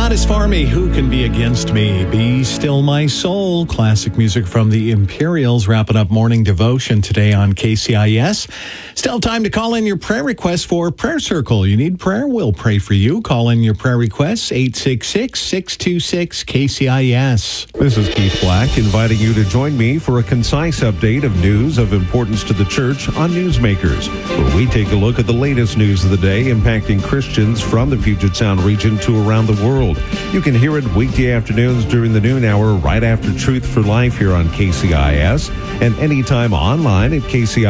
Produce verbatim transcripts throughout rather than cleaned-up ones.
God is for me, who can be against me? Be still my soul. Classic music from the Imperials, wrapping up morning devotion today on K C I S. Still time to call in your prayer request for Prayer Circle. You need prayer? We'll pray for you. Call in your prayer requests, eight six six, six two six, K C I S. This is Keith Black, inviting you to join me for a concise update of news of importance to the church on Newsmakers, where we take a look at the latest news of the day impacting Christians from the Puget Sound region to around the world. You can hear it weekday afternoons during the noon hour right after Truth for Life here on K C I S, and anytime online at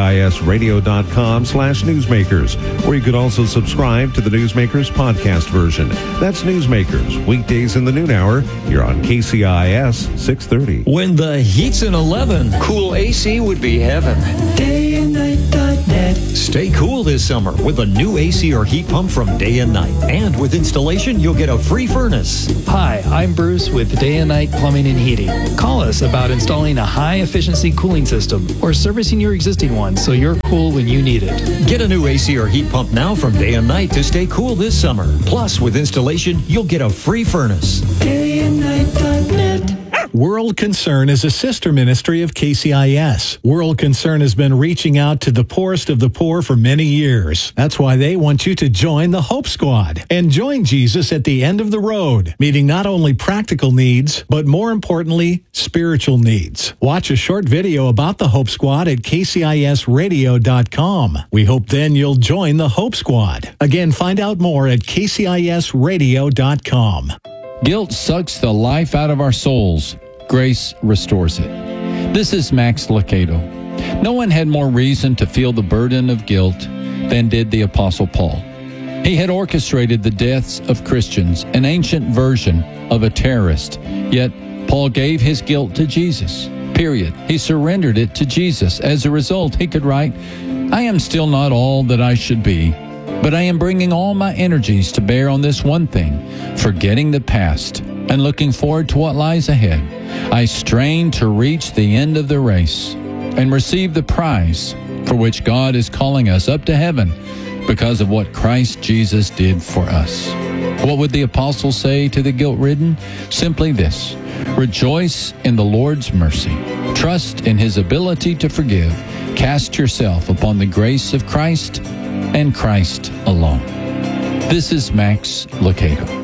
kcisradio.com slash newsmakers, where you can also subscribe to the Newsmakers podcast version. That's Newsmakers, weekdays in the noon hour here on K C I S six thirty. When the heat's an eleven, cool A C would be heaven. day and night dot net. Stay cool this summer with a new A C or heat pump from Day and Night. And with installation, you'll get a free furnace. Hi, I'm Bruce with Day and Night Plumbing and Heating. Call us about installing a high-efficiency cooling system or servicing your existing one so you're cool when you need it. Get a new A C or heat pump now from Day and Night to stay cool this summer. Plus, with installation, you'll get a free furnace. day and night dot net. World Concern is a sister ministry of K C I S. World Concern has been reaching out to the poorest of the poor for many years. That's why they want you to join the Hope Squad and join Jesus at the end of the road, meeting not only practical needs, but more importantly, spiritual needs. Watch a short video about the Hope Squad at K C I S radio dot com. We hope then you'll join the Hope Squad. Again, find out more at K C I S radio dot com. Guilt sucks the life out of our souls. Grace restores it. This is Max Lucado. No one had more reason to feel the burden of guilt than did the Apostle Paul. He had orchestrated the deaths of Christians, an ancient version of a terrorist. Yet, Paul gave his guilt to Jesus. Period. He surrendered it to Jesus. As a result, he could write, I am still not all that I should be, but I am bringing all my energies to bear on this one thing, forgetting the past and looking forward to what lies ahead. I strain to reach the end of the race and receive the prize for which God is calling us up to heaven because of what Christ Jesus did for us. What would the apostle say to the guilt-ridden? Simply this: rejoice in the Lord's mercy. Trust in his ability to forgive. Cast yourself upon the grace of Christ and Christ alone. This is Max Lucado.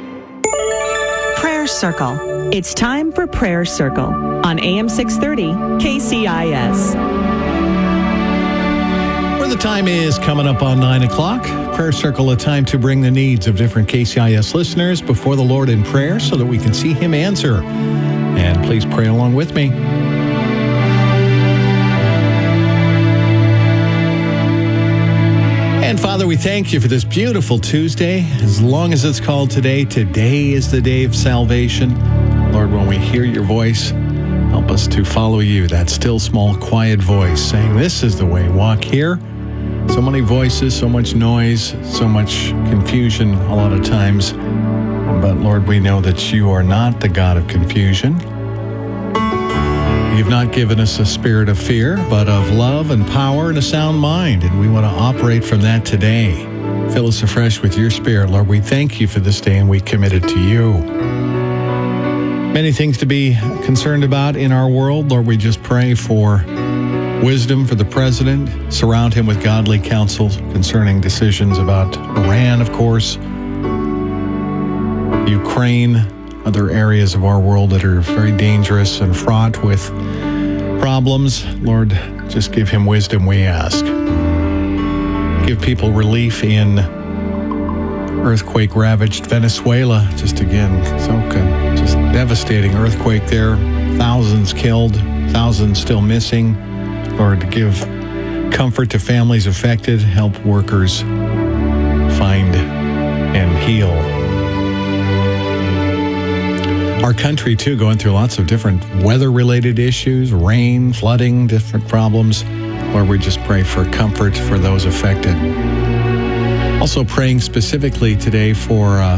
Prayer Circle. It's time for Prayer Circle on A M six thirty K C I S. Where the time is coming up on nine o'clock. Prayer Circle, a time to bring the needs of different K C I S listeners before the Lord in prayer so that we can see him answer. And please pray along with me. And Father, we thank you for this beautiful Tuesday. As long as it's called today, today is the day of salvation. Lord, when we hear your voice, help us to follow you, that still, small, quiet voice saying, this is the way, walk here. So many voices, so much noise, so much confusion a lot of times. But Lord, we know that you are not the God of confusion. You've not given us a spirit of fear, but of love and power and a sound mind. And we want to operate from that today. Fill us afresh with your spirit, Lord. We thank you for this day and we commit it to you. Many things to be concerned about in our world. Lord, we just pray for wisdom for the president. Surround him with godly counsel concerning decisions about Iran, of course, Ukraine, other areas of our world that are very dangerous and fraught with problems. Lord, just give him wisdom, we ask. Give people relief in earthquake-ravaged Venezuela. Just again, so good. Just devastating earthquake there. Thousands killed, thousands still missing. Lord, give comfort to families affected. Help workers find and heal. Our country, too, going through lots of different weather-related issues, rain, flooding, different problems. Lord, we just pray for comfort for those affected. Also praying specifically today for a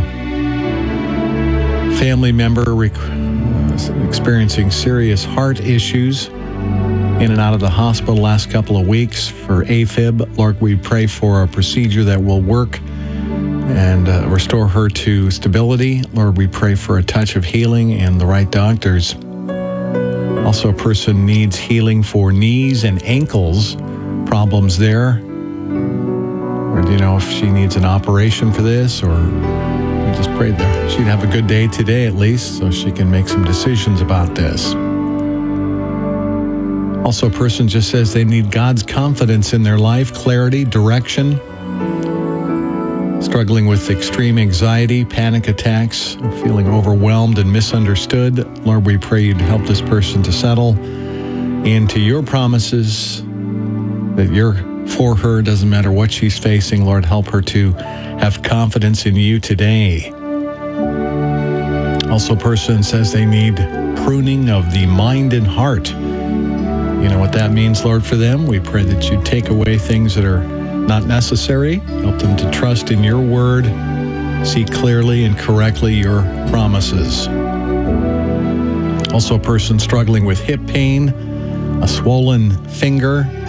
family member rec- experiencing serious heart issues in and out of the hospital last couple of weeks for AFib. Lord, we pray for a procedure that will work and uh, restore her to stability. Lord, we pray for a touch of healing and the right doctors. Also, a person needs healing for knees and ankles, problems there. Or do you know if she needs an operation for this, or we just pray that she'd have a good day today at least so she can make some decisions about this. Also, a person just says they need God's confidence in their life, clarity, direction. Struggling with extreme anxiety, panic attacks, feeling overwhelmed and misunderstood. Lord, we pray you'd help this person to settle into your promises, that you're for her, doesn't matter what she's facing. Lord, help her to have confidence in you today. Also, a person says they need pruning of the mind and heart. You know what that means, Lord, for them. We pray that you take away things that are not necessary. Help them to trust in your word, see clearly and correctly your promises. Also, a person struggling with hip pain, a swollen finger,